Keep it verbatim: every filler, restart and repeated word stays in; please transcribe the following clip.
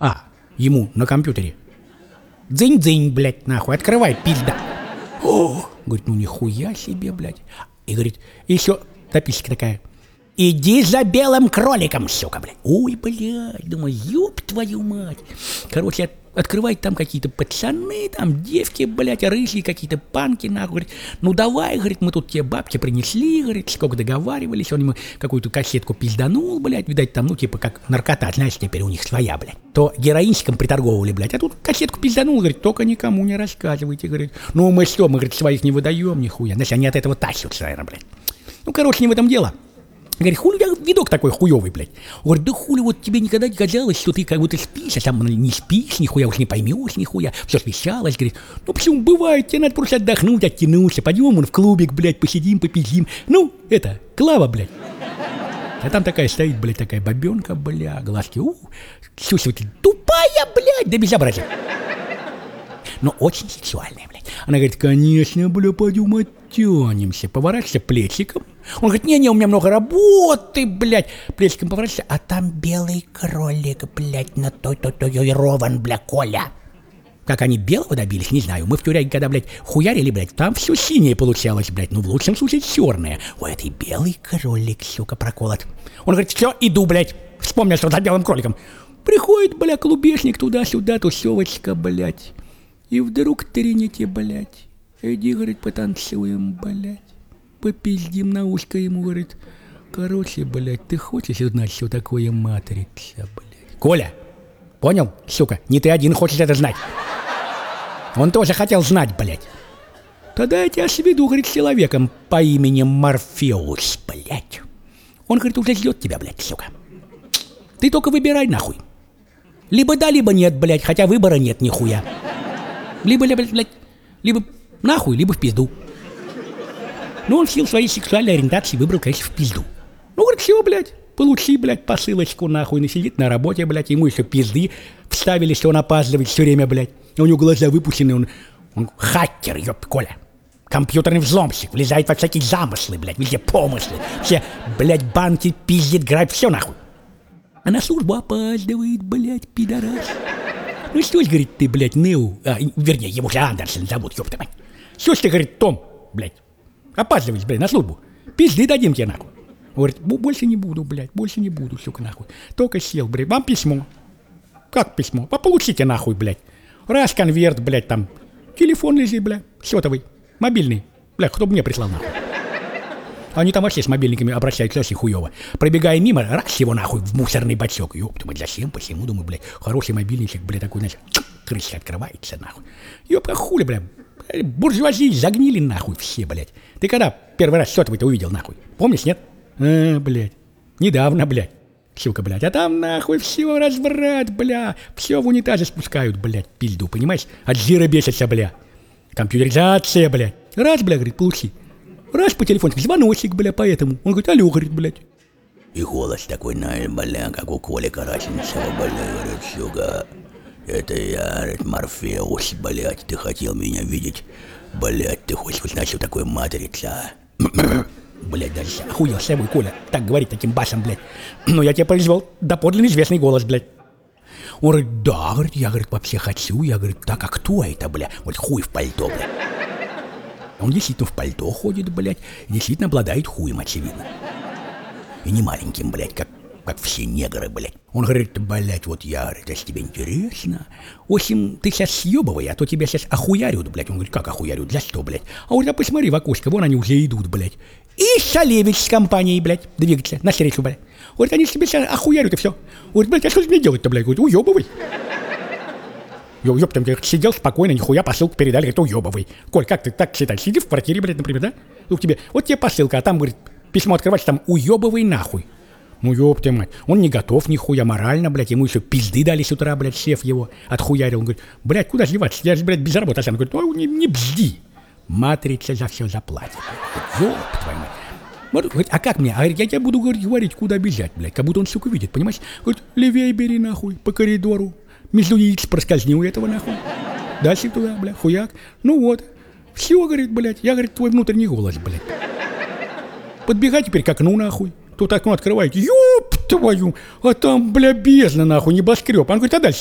А, ему на компьютере. Дзынь-дзынь, блядь, нахуй, открывай, пизда. О, говорит, ну нихуя себе, блядь. И говорит, еще записка такая. Иди за белым кроликом, сука, блядь. Ой, блядь, думаю, ёб твою мать. Короче, от, открывает там какие-то пацаны, там девки, блядь, рыжие какие-то панки, нахуй. Говорит, ну давай, говорит, мы тут тебе бабки принесли, говорит, сколько договаривались. Он ему какую-то кассетку пизданул, блядь, видать, там, ну, типа, как наркота, знаешь, теперь у них своя, блядь. То героинчиком приторговывали, блядь, а тут кассетку пизданул, говорит, только никому не рассказывайте, говорит. Ну, мы что, мы, говорит, своих не выдаем, нихуя. Значит, они от этого тащатся, наверное, блядь. Ну, короче, не в этом дело. Говорит, хули у тебя видок такой хуёвый, блядь. Он говорит, да хули, вот тебе никогда не казалось, что ты как будто спишь, а сам не спишь, нихуя уж не поймешь, нихуя. Все смещалось, говорит, ну почему бывает, тебе надо просто отдохнуть, оттянуться, пойдем вон в клубик, блядь, посидим, попиздим. Ну, это, Клава, блядь. А там такая стоит, блядь, такая бабенка, бля, глазки, у, слушай, ты тупая, блядь, да безобразие. Но очень сексуальная, блядь. Она говорит, конечно, бля, пойдем оттянемся. Поворачивайся плечиком. Он говорит, не-не, у меня много работы, блядь. Плечиком поворачивайся, а там белый кролик, блядь, на татуирован, бля, Коля. Как они белого добились, не знаю. Мы в тюряге, когда, блядь, хуярили, блядь, там все синее получалось, блядь. Ну, в лучшем случае, черное. Ой, это и белый кролик, сука, проколот. Он говорит, все, иду, блядь. Вспомнил, что за белым кроликом. Приходит, бля, клубешник туда-сюда, тусевочка, блядь. И вдруг трените, блядь. Иди, говорит, потанцуем, блядь. Попиздим на ушко ему, говорит. Короче, блядь, ты хочешь узнать, что такое матрица, блядь? Коля, понял, сука? Не ты один хочешь это знать. Он тоже хотел знать, блядь. Тогда я тебя сведу, говорит, с человеком по имени Морфеус, блядь. Он, говорит, уже ждет тебя, блядь, сука. Ты только выбирай, нахуй. Либо да, либо нет, блядь, хотя выбора нет, нихуя. Либо, блядь, блядь, либо нахуй, либо в пизду. Ну, он в силу своей сексуальной ориентации выбрал, конечно, в пизду. Ну, говорит, все, блядь, получи, блядь, посылочку, нахуй. Он сидит на работе, блядь, ему еще пизды вставили, что он опаздывает все время, блядь. У него глаза выпущены, он, он хакер, ёб, Коля. Компьютерный взломщик, влезает во всякие замыслы, блядь, везде помыслы. Все, блядь, банки пиздит, грабит, все нахуй. А на службу опаздывает, блядь, пидорас. Ну что ж, говорит, ты, блядь, Нео, а, вернее, его же Андерсон зовут, ёпта мать. Что ж ты, говорит, Том, блядь, опаздываешь, блядь, на службу. Пизды дадим тебе, нахуй. Говорит, больше не буду, блядь, больше не буду, сука, нахуй. Только сел, блядь, вам письмо. Как письмо? А получите, нахуй, блядь. Раз конверт, блядь, там, телефон лежит, блядь, сотовый, мобильный. Блядь, кто бы мне прислал, нахуй. Они там вообще с мобильниками обращаются очень хуёво. Пробегая мимо, раз его нахуй в мусорный бачок. Ёпта, мать, зачем, посему, думаю, блядь, хороший мобильничек, блядь, такой, знаешь, крыша открывается, нахуй. Ёпта, хули, блядь, буржуазии загнили, нахуй, все, блядь. Ты когда первый раз сотовый-то увидел, нахуй? Помнишь, нет? А, блядь, недавно, блядь. Сука, блядь, а там, нахуй, все разврат, бля. Все в унитазе спускают, блядь, пизду, понимаешь? От жира бесятся, бля. Компьютеризация, блядь. Раз, бля, говорит, получи. Раз по телефону, звоночек, бля, поэтому. Он говорит, алло, говорит, блядь. И голос такой, знаешь, бля, как у Коли Карасинцева, бля, говорит, сука. Это я, говорит, Морфеус, блядь, ты хотел меня видеть. Блядь, ты хочешь узнать, что такое матрица? Блядь, даже охуел с собой, Коля, так говорит таким басом, блядь. Но я тебе произвел доподлинно известный голос, блядь. Он говорит, да, говорит, я, говорит, вообще хочу. Я, говорит, так, а кто это, бля? Вот хуй в пальто, блядь. Он действительно в пальто ходит, блядь, и действительно обладает хуем, очевидно. И не маленьким, блядь, как, как все негры, блядь. Он говорит, блядь, вот я, говорит, если тебе интересно, в общем, ты сейчас съебывай, а то тебя сейчас охуярют, блядь. Он говорит, как охуярют, за что, блядь? А вот, а посмотри в окошко, вон они уже идут, блядь. И Шалевич с компанией, блядь, двигается навстречу, блядь. Говорит, они тебе сейчас охуярют и все. Говорит, блядь, а что мне делать-то, блядь? Говорит, уебывай. Ё, ёб, там, сидел спокойно, нихуя посылку передали, говорит, уёбывай. Коль, как ты так считаешь? Сиди в квартире, блядь, например, да? Ну, тебе, вот тебе посылка, а там, говорит, письмо открываешь, там, уёбывай нахуй. Ну, ёб ты мать, он не готов нихуя морально, блядь, ему еще пизды дали с утра, блядь, шеф его отхуярил. Он говорит, блядь, куда же деваться? Я же, блядь, без работы. Он говорит, ну, не, не бзди. Матрица за все заплатит. Ёб твою мать. Вот, говорит, а как мне? А я тебе буду говорить, говорить, куда бежать, блядь, как будто он, сука, видит, понимаешь? Говорит, левее бери, нахуй, по коридору. Между яиц проскользни у этого, нахуй. Дальше туда, бля, хуяк. Ну вот. Все, говорит, блядь. Я, говорит, твой внутренний голос, блядь. Подбегай теперь к окну, нахуй. Тут окно открывает. Ёб твою. А там, бля, бездна, нахуй, небоскреб. Он говорит, а дальше